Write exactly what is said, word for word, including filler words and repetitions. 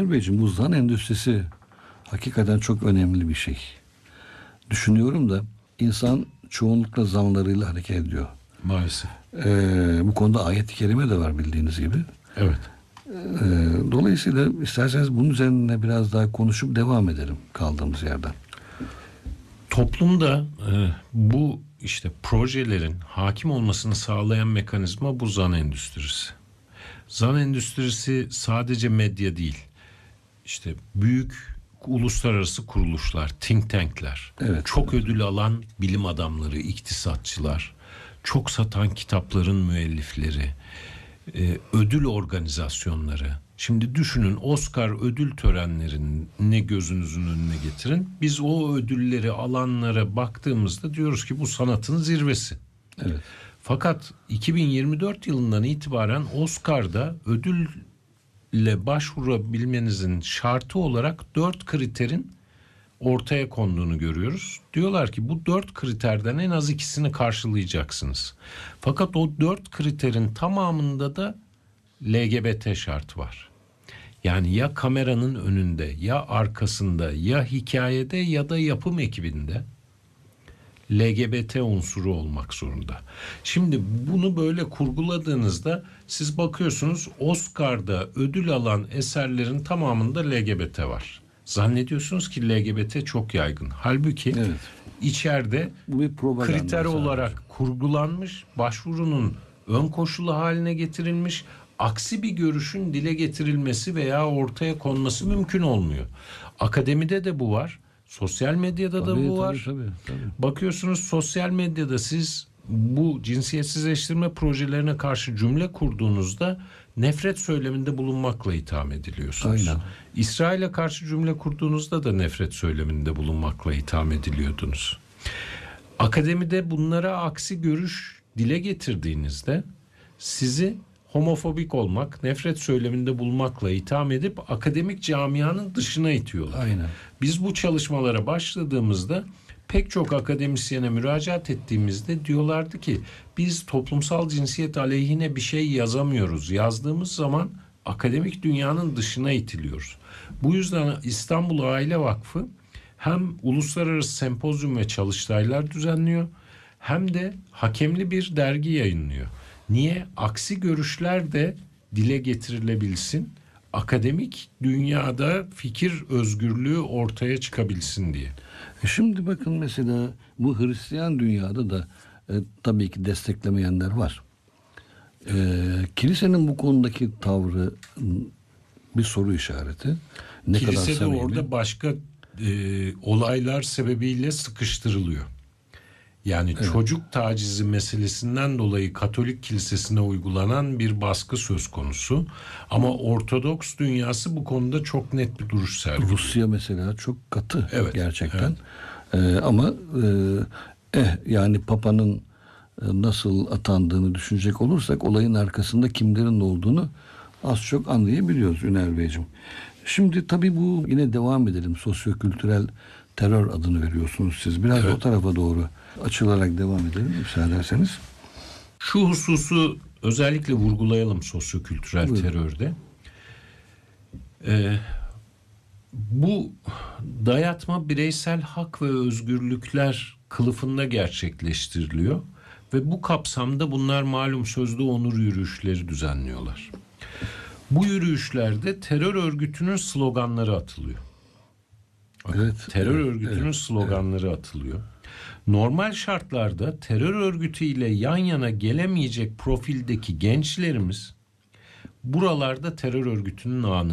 Üner Beyciğim, bu zan endüstrisi hakikaten çok önemli bir şey. Düşünüyorum da insan çoğunlukla zanlarıyla hareket ediyor. Maalesef. Ee, bu konuda ayet-i kerime de var bildiğiniz gibi. Evet. Ee, dolayısıyla isterseniz bunun üzerine biraz daha konuşup devam edelim kaldığımız yerden. Toplumda e, bu işte projelerin hakim olmasını sağlayan mekanizma bu zan endüstrisi. Zan endüstrisi sadece medya değil. İşte büyük uluslararası kuruluşlar, think tankler, Evet, çok evet. ödül alan bilim adamları, iktisatçılar, çok satan kitapların müellifleri, e, ödül organizasyonları. Şimdi düşünün, Oscar ödül törenlerini gözünüzün önüne getirin. Biz o ödülleri alanlara baktığımızda diyoruz ki bu sanatın zirvesi. Evet. Fakat iki bin yirmi dört yılından itibaren Oscar'da ödülle başvurabilmenizin şartı olarak dört kriterin ortaya konduğunu görüyoruz. Diyorlar ki bu dört kriterden en az ikisini karşılayacaksınız. Fakat o dört kriterin tamamında da L G B T şartı var. Yani ya kameranın önünde, ya arkasında, ya hikayede ya da yapım ekibinde L G B T unsuru olmak zorunda. Şimdi bunu böyle kurguladığınızda siz bakıyorsunuz, Oscar'da ödül alan eserlerin tamamında L G B T var. Zannediyorsunuz ki L G B T çok yaygın. Halbuki Evet. içeride Bu bir propaganda kriter sadece. olarak kurgulanmış, başvurunun ön koşulu haline getirilmiş, aksi bir görüşün dile getirilmesi veya ortaya konması mümkün olmuyor. Akademide de bu var. Sosyal medyada da Tabii, bu tabii, var. tabii, tabii. Bakıyorsunuz sosyal medyada siz bu cinsiyetsizleştirme projelerine karşı cümle kurduğunuzda nefret söyleminde bulunmakla itham ediliyorsunuz. Aynen. İsrail'e karşı cümle kurduğunuzda da nefret söyleminde bulunmakla itham ediliyordunuz. Akademide bunlara aksi görüş dile getirdiğinizde sizi homofobik olmak, nefret söyleminde bulunmakla itham edip akademik camianın dışına itiyorlar. Aynen. Biz bu çalışmalara başladığımızda pek çok akademisyene müracaat ettiğimizde diyorlardı ki biz toplumsal cinsiyet aleyhine bir şey yazamıyoruz. Yazdığımız zaman akademik dünyanın dışına itiliyoruz. Bu yüzden İstanbul Aile Vakfı hem uluslararası sempozyum ve çalıştaylar düzenliyor, hem de hakemli bir dergi yayınlıyor. Niye? Aksi görüşler de dile getirilebilsin, akademik dünyada fikir özgürlüğü ortaya çıkabilsin diye. E Şimdi bakın mesela bu Hristiyan dünyada da e, tabii ki desteklemeyenler var. E, kilisenin bu konudaki tavrı bir soru işareti. Ne Kilise kadar de samimi? orada başka e, olaylar sebebiyle sıkıştırılıyor. Yani Evet. çocuk tacizi meselesinden dolayı Katolik kilisesine uygulanan bir baskı söz konusu. Ama Ortodoks dünyası bu konuda çok net bir duruş sergiliyor. Rusya mesela çok katı Evet, gerçekten. E, ama e, eh yani Papa'nın e, nasıl atandığını düşünecek olursak olayın arkasında kimlerin olduğunu az çok anlayabiliyoruz Üner Beyciğim. Şimdi tabii bu yine devam edelim. Sosyokültürel terör adını veriyorsunuz siz. Biraz Evet. o tarafa doğru açılarak devam edelim müsaade ederseniz. Şu hususu özellikle vurgulayalım sosyokültürel Buyurun. terörde. Ee, bu dayatma bireysel hak ve özgürlükler kılıfında gerçekleştiriliyor ve bu kapsamda bunlar malum sözlü onur yürüyüşleri düzenliyorlar. Bu yürüyüşlerde terör örgütünün sloganları atılıyor. Bakın, Evet, terör evet, örgütünün evet, sloganları atılıyor. Normal şartlarda terör örgütüyle yan yana gelemeyecek profildeki gençlerimiz buralarda terör örgütünün ağını